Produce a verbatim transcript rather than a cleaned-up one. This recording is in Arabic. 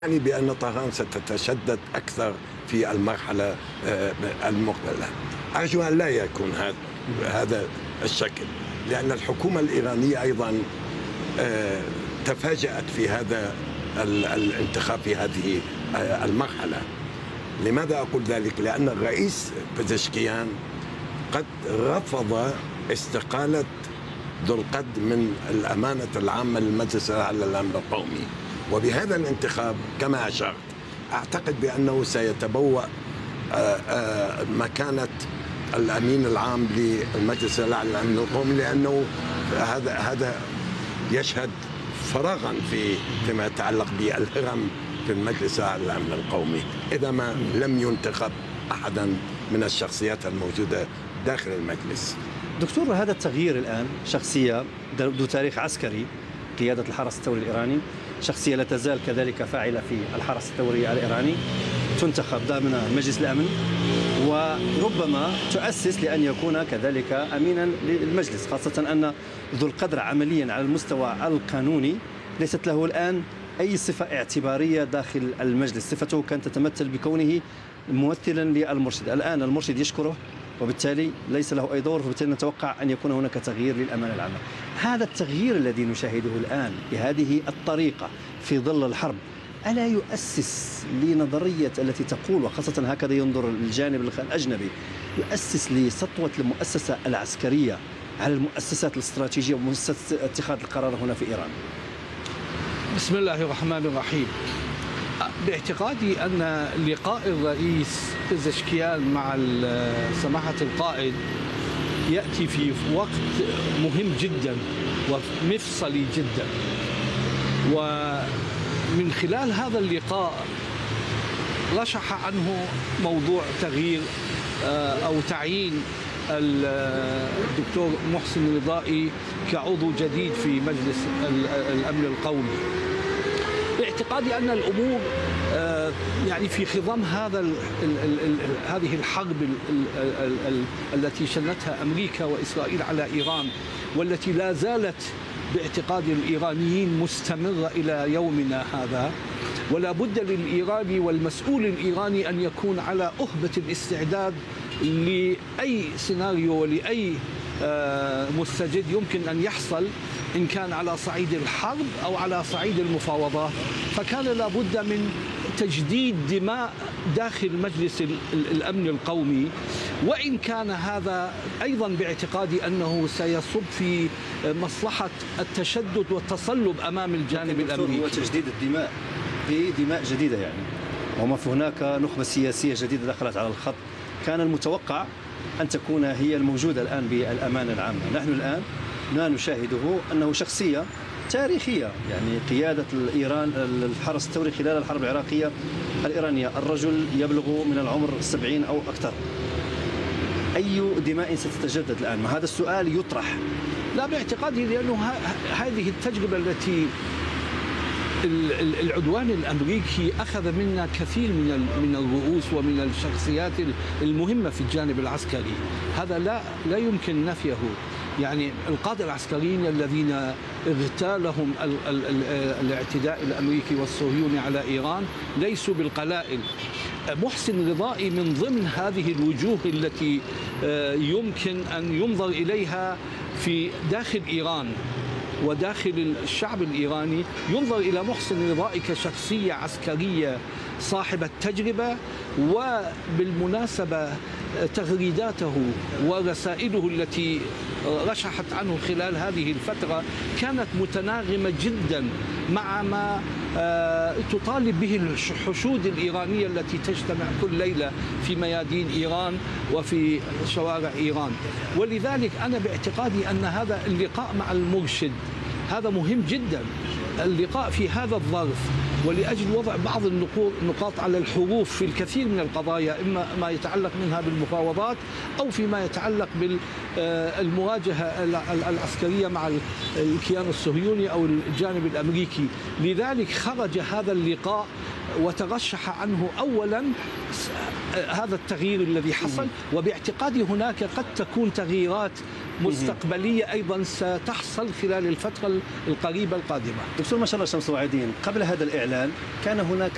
يعني بأن طهران ستتشدد أكثر في المرحلة المقبلة. أرجو أن لا يكون هذا الشكل، لأن الحكومة الإيرانية أيضا تفاجأت في هذا الانتخاب في هذه المرحلة. لماذا أقول ذلك؟ لأن الرئيس بزشكيان قد رفض استقالة ذو القد من الأمانة العامة للمجلس الأعلى للأمن القومي، وبهذا الانتخاب كما أشرت أعتقد بأنه سيتبوأ مكانة الأمين العام للمجلس الأعلى للأمن القومي، لأنه هذا هذا يشهد فراغا في فيما يتعلق بالهرم في المجلس الأعلى للأمن القومي إذا ما لم ينتخب أحدا من الشخصيات الموجودة داخل المجلس. دكتور، هذا التغيير الآن شخصية ذو تاريخ عسكري، قيادة الحرس الثوري الإيراني، شخصية لا تزال كذلك فاعلة في الحرس الثوري الإيراني، تنتخب ضمن مجلس الأمن وربما تؤسس لأن يكون كذلك أمينا للمجلس، خاصة أن ذو القدر عمليا على المستوى القانوني ليست له الآن أي صفة اعتبارية داخل المجلس. صفته كانت تتمثل بكونه ممثلا للمرشد. الآن المرشد يشكره وبالتالي ليس له أي دور، وبالتالي نتوقع أن يكون هناك تغيير للأمانة العامة. هذا التغيير الذي نشاهده الآن بهذه الطريقة في ظل الحرب ألا يؤسس لنظرية التي تقول، وخاصة هكذا ينظر الجانب الأجنبي، يؤسس لسطوة المؤسسة العسكرية على المؤسسات الاستراتيجية ومؤسسات اتخاذ القرار هنا في إيران؟ بسم الله الرحمن الرحيم. باعتقادي أن لقاء الرئيس بزشكيان مع سماحة القائد يأتي في وقت مهم جدا ومفصلي جدا، ومن خلال هذا اللقاء رشح عنه موضوع تغيير أو تعيين الدكتور محسن رضائي كعضو جديد في مجلس الأمن القومي. باعتقادي أن الأمور يعني في خضم هذا ال ال ال هذه الحرب ال ال ال التي شنتها أمريكا وإسرائيل على إيران، والتي لا زالت باعتقاد الإيرانيين مستمرة إلى يومنا هذا، ولا بد للإيراني والمسؤول الإيراني أن يكون على أهبة الاستعداد لأي سيناريو ولأي مستجد يمكن أن يحصل، إن كان على صعيد الحرب أو على صعيد المفاوضات. فكان لابد من تجديد دماء داخل مجلس الأمن القومي، وإن كان هذا أيضا باعتقادي أنه سيصب في مصلحة التشدد والتصلب أمام الجانب الأمريكي. هو تجديد الدماء بدماء جديدة، يعني وما في هناك نخبة سياسية جديدة دخلت على الخط. كان المتوقع أن تكون هي الموجودة الآن بالأمانة العامة. نحن الآن ما نشاهده أنه شخصية تاريخية، يعني قيادة الإيران الحرس الثوري خلال الحرب العراقية الإيرانية، الرجل يبلغ من العمر السبعين أو أكثر. أي دماء ستتجدد الآن؟ ما هذا السؤال يطرح. لا، باعتقادي لأنه هذه التجربة التي العدوان الأمريكي أخذ منا كثير من من الرؤوس ومن الشخصيات المهمة في الجانب العسكري، هذا لا لا يمكن نفيه. يعني القادة العسكريين الذين اغتالهم الاعتداء الأمريكي والصهيوني على إيران ليسوا بالقلائل. محسن رضائي من ضمن هذه الوجوه التي يمكن أن ينظر إليها في داخل إيران وداخل الشعب الإيراني. ينظر إلى محسن رضائي كشخصية عسكرية صاحبة تجربة، وبالمناسبة تغريداته ورسائله التي رشحت عنه خلال هذه الفترة كانت متناغمة جدا مع ما تطالب به الحشود الإيرانية التي تجتمع كل ليلة في ميادين إيران وفي شوارع إيران. ولذلك أنا باعتقادي أن هذا اللقاء مع المرشد هذا مهم جدا، اللقاء في هذا الظرف، ولأجل وضع بعض النقاط على الحروف في الكثير من القضايا، إما ما يتعلق منها بالمفاوضات أو فيما يتعلق بالمواجهة العسكرية مع الكيان الصهيوني أو الجانب الأمريكي. لذلك خرج هذا اللقاء وترشح عنه أولا هذا التغيير الذي حصل، وباعتقادي هناك قد تكون تغييرات مستقبلية أيضا ستحصل خلال الفترة القريبة القادمة. دكتور ما شاء الله شمس وعدين، قبل هذا الإعلان كان هناك